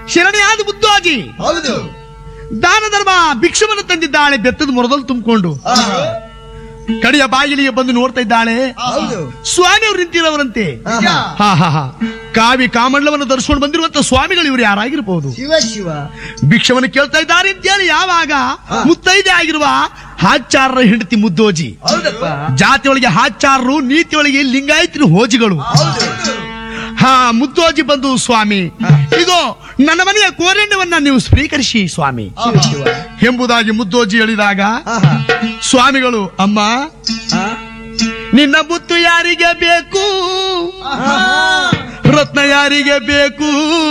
ಶರಣಿಯಾದ ಮುದ್ದೋಜಿ ಹೌದು. ದಾನ ಧರ್ಮ ಭಿಕ್ಷವನ್ನು ತಂದಿದ್ದಾಳೆ, ಬೆತ್ತದ ಮೊರದಲ್ಲಿ ತುಂಬಿಕೊಂಡು ಕಡೆಯ ಬಾಗಿಲಿಗೆ ಬಂದು ನೋಡ್ತಾ ಇದ್ದಾಳೆ. ಹೌದು. ಸ್ವಾಮಿ ಅವರು ನಿಂತಿರೋವರಂತೆ. ಆಹಾ. ಹಾ ಹಾ ಹಾ ಕಾವಿ ಕಾಮಂಡಲವನ್ನು ಧರಿಸಿಕೊಂಡು ಬಂದಿರುವಂತ ಸ್ವಾಮಿಗಳು ಇವರು ಯಾರಾಗಿರ್ಬಹುದು? ಶಿವ ಶಿವ. ಭಿಕ್ಷವನ್ನು ಕೇಳ್ತಾ ಇದ್ದಾರೆ ಅಂತೇಳಿ ಯಾವಾಗ ಮುತ್ತೈದೆ ಆಗಿರುವ ಹಾಚಾರರ ಹೆಂಡತಿ ಮುದ್ದೋಜಿ, ಹೌದಪ್ಪ. ಜಾತಿ ಒಳಗೆ ಹಾಚಾರರು, ನೀತಿ ಒಳಗೆ ಲಿಂಗಾಯತರು, ಹೋಜಿಗಳು. ಹೌದು. ಹಾ ಮುದ್ದೋಜಿ ಬಂದು, ಸ್ವಾಮಿ ಇದು ನನ್ನ ಮನೆಯ ಕೋರೆಂಡವನ್ನ ನೀವು ಸ್ವೀಕರಿಸಿ ಸ್ವಾಮಿ ಶಿವ ಶಿವ. ಎಂಬುದಾಗಿ ಮುದ್ದೋಜಿ ಹೇಳಿದಾಗ ಆಹಾ. ಸ್ವಾಮಿಗಳು, ಅಮ್ಮ ಆ? ನಿನ್ನ ಮುತ್ತು ಯಾರಿಗೆ ಬೇಕು, ಆಹಾ. ರತ್ನ ಯಾರಿಗೆ ಬೇಕು,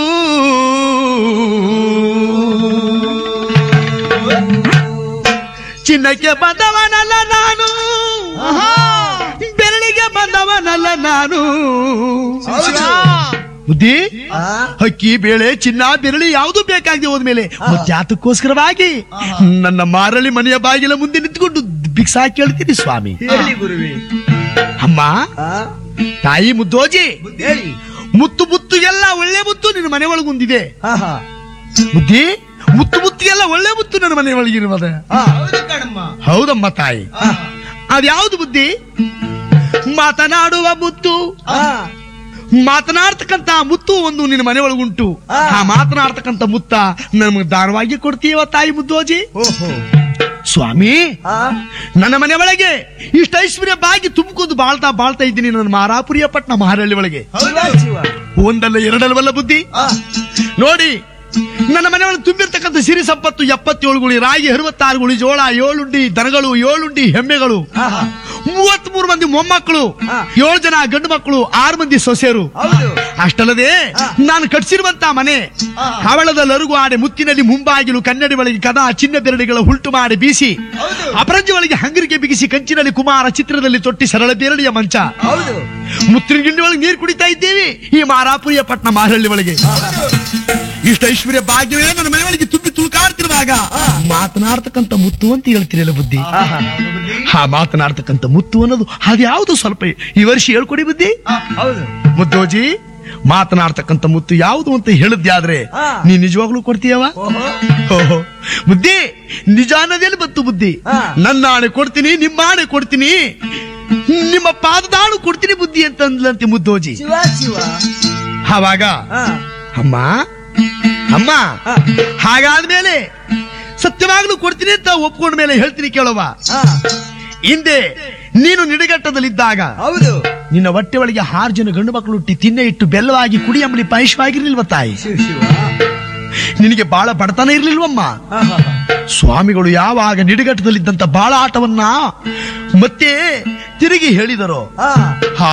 ಚಿನ್ನಕ್ಕೆ ಬಂದವನಲ್ಲ ನಾನು, ಬೆರಳಿಗೆ ಬಂದವನಲ್ಲ ನಾನು. ಹೌದು. ಬುದ್ಧಿ, ಆ? ಅಕ್ಕಿ ಬೇಳೆ ಚಿನ್ನ ಬೆರಳಿ ಯಾವುದು ಬೇಕಾಗದೆ ಹೋದ್ಮೇಲೆ ಜಾತಕ್ಕೋಸ್ಕರವಾಗಿ ನನ್ನ ಮಾರಳಿ ಮನೆಯ ಬಾಗಿಲ ಮುಂದೆ ನಿಂತ್ಕೊಂಡು ಭಿಕ್ಷಾ ಕೇಳ್ತೀನಿ ಸ್ವಾಮಿ. ಹೇಳಿ ಗುರುವಿ. ಅಮ್ಮ ಆ? ತಾಯಿ ಮುದ್ದೋಜಿ, ಹೇಳಿ. ಮುತ್ತು ಮುತ್ತು ಎಲ್ಲ ಒಳ್ಳೆ ಮುತ್ತು ನಿನ್ನ ಮನೆ ಒಳಗೊಂದಿದೆ. ಆಹಾ. ಬುದ್ಧಿ, ಮುತ್ತು ಮುತ್ತು ಎಲ್ಲ ಒಳ್ಳೆ ಮುತ್ತು ನನ್ನ ಮನೆ ಒಳಗಿರುತ್ತದೆ. ಆ. ಹೌದು ಕಣಮ್ಮ. ಹೌದಮ್ಮ ತಾಯಿ. ಆಹಾ. ಅದ್ಯಾವುದು ಬುದ್ಧಿ? ಮಾತನಾಡುವ ಮುತ್ತು, ಆ. ಮಾತನಾಡ್ತಕ್ಕಂತ ಮುತ್ತು ಒಂದು ನಿನ್ನ ಮನೆ ಒಳಗುಂಟು. ಆ ಮಾತನಾಡ್ತಕ್ಕಂತ ಮುತ್ತ ನಮಗೆ ದಾನವಾಗಿ ಕೊಡ್ತೀವ ತಾಯಿ ಮುದ್ದೋಜಿ. ಓಹೋ. ಸ್ವಾಮಿ, ಆ? ನನ್ನ ಮನೆ ಒಳಗೆ ಇಷ್ಟ ಐಶ್ವರ್ಯ ಬಾಗಿ ತುಂಬಿಕೊಂಡು ಬಾಳ್ತಾ ಬಾಳ್ತಾ ಇದ್ದೀನಿ ನನ್ನ ಮಾರಾಪುರಿಯ ಪಟ್ಟಣ ಮಹಾರಳ್ಳಿ ಒಳಗೆ. ಶಿವ ಶಿವ. ಒಂದಲ್ಲ ಎರಡಲ್ವಲ್ಲ ಬುದ್ಧಿ. ಆ. ನೋಡಿ, ನನ್ನ ಮನೆ ಒಳಗೆ ತುಂಬಿರ್ತಕ್ಕಂಥ ಸಿರಿ ಸಂಪತ್ತು 77 ಗುಳಿ ರಾಗಿ, 66 ಗುಳಿ ಜೋಳ, 7 ಉಂಡಿ ದನಗಳು, 7 ಉಂಡಿ ಎಮ್ಮೆಗಳು, ಆಹಾ. 33 ಮಂದಿ ಮೊಮ್ಮಕ್ಕಳು, ಆ. 7 ಜನ ಗಂಡು ಮಕ್ಕಳು, 6 ಮಂದಿ ಸೊಸೆಯರು. ಹೌದು. ಅಷ್ಟಲ್ಲದೆ ಆ. ನಾನು ಕಟ್ಸಿರುವಂತ ಮನೆ ಆ. ಹವಳದ ಲರುಗು ಆಡೆ, ಮುತ್ತಿನಲ್ಲಿ ಮುಂಬಾಗಿಲು, ಕನ್ನಡಿ ಒಳಗೆ ಕದ, ಚಿನ್ನ ಬೆರಳಿಗಳ ಹುಲ್ಟು ಮಾಡಿ ಬೀಸಿ, ಹೌದು. ಅಪರಂಜಿ ಒಳಗೆ ಹಂಗರಿಗೆ ಬಿಗಿಸಿ, ಕಂಚಿನಲ್ಲಿ ಕುಮಾರ ಚಿತ್ರದಲ್ಲಿ ತೊಟ್ಟಿ ಸರಳ ಬೇರಳಿಯ ಮಂಚ, ಹೌದು. ಮುತ್ತಿನ ಗಿಂಡಿ ಒಳಗೆ ನೀರು ಕುಡಿತಾ ಇದ್ದೇವೆ ಈ ಮಾರಾಪುರಿಯ ಪಟ್ಟಣ ಮಹಾರಳ್ಳಿ ಒಳಗೆ. ಇಷ್ಟ ಐಶ್ವರ್ಯ ಭಾಗ್ಯವೇ ನನ್ನ ಮನೆ ಒಳಗೆ ತುಂಬಿ ತುಳುಕಾಡ್ತಿರುವಾಗ ಮಾತನಾಡ್ತಕ್ಕಂಥ ಮುತ್ತು ಅಂತ ಹೇಳ್ತೀರಲ್ಲ ಬುದ್ಧಿ. ಆಹಾ. ಆ ಮಾತನಾಡ್ತಕ್ಕಂಥ ಮುತ್ತು ಅನ್ನೋದು ಅದ್ಯಾವುದು ಸ್ವಲ್ಪ ಈ ವರ್ಷ ಹೇಳ್ಕೊಡಿ ಬುದ್ಧಿ. ಆ. ಹೌದು. ಮುದ್ದೋಜಿ, ಮಾತನಾಡ್ತಕ್ಕಂಥ ಮುತ್ತು ಯಾವುದು ಅಂತ ಹೇಳಿದ್ಯಾದ್ರೆ ಆ. ನೀ ನಿಜವಾಗ್ಲೂ ಕೊಡ್ತೀಯವ? ಓಹೋ. ಓಹೋ ಬುದ್ಧಿ, ನಿಜ ಅನ್ನೋದೇನು ಬಂತು ಬುದ್ಧಿ? ಆ. ನನ್ನ ಆಣೆ ಕೊಡ್ತೀನಿ, ನಿಮ್ಮ ಆಣೆ ಕೊಡ್ತೀನಿ, ನಿಮ್ಮ ಪಾದದಾಳು ಕೊಡ್ತೀನಿ ಬುದ್ಧಿ ಅಂತ ಅಂದ್ಲಂತೆ ಮುದ್ದೋಜಿ. ಶಿವ ಶಿವ. ಆವಾಗ ಆ. ಅಮ್ಮ ಅಮ್ಮ ಆ. ಹಾಗಾದ್ಮೇಲೆ ಸತ್ಯವಾಗ್ಲೂ ಕೊಡ್ತೀನಿ ಅಂತ ಒಪ್ಕೊಂಡ ಮೇಲೆ ಹೇಳ್ತೀನಿ ಕೇಳವ. ಆ. ಹಿಂದೆ ನೀನು ನಿಡಗಟ್ಟದಲ್ಲಿದ್ದಾಗ ಹೌದು. ನಿನ್ನ ಹೊಟ್ಟೆ ಒಳಗೆ 6 ಜನ ಗಂಡು ಮಕ್ಕಳು ಹುಟ್ಟಿ ತಿನ್ನೆ ಇಟ್ಟು ಬೆಲ್ಲವಾಗಿ ಕುಡಿಯಂಬಳಿ ಪಾಯಸವಾಗಿರ್ಲಿಲ್ವ ತಾಯಿ? ಶಿವ ಶಿವ. ನಿನಗೆ ಬಾಳ ಬಡತನ ಇರ್ಲಿಲ್ವಮ್ಮ? ಆಹಾ. ಸ್ವಾಮಿಗಳು ಯಾವಾಗ ನಿಡಗಟ್ಟದಲ್ಲಿದ್ದಂತ ಬಾಳ ಆಟವನ್ನ ಮತ್ತೆ ತಿರುಗಿ ಹೇಳಿದರು. ಆ.